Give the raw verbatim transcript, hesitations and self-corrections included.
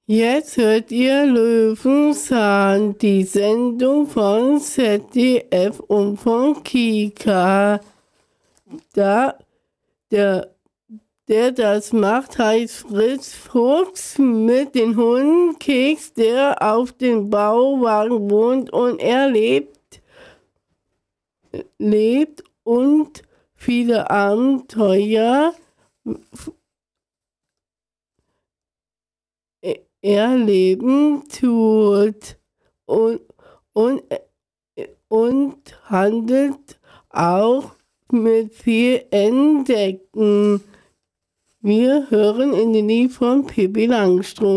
Jetzt hört ihr Löwenzahn, die Sendung von Z D F und von Kika. Da, der, der das macht, heißt Fritz Fuchs mit dem Hund Keks, der auf dem Bauwagen wohnt und er lebt, lebt und viele Abenteuer erleben tut und, und, und handelt auch mit viel Entdecken. Wir hören in den Lied von Pippi Langstrumpf.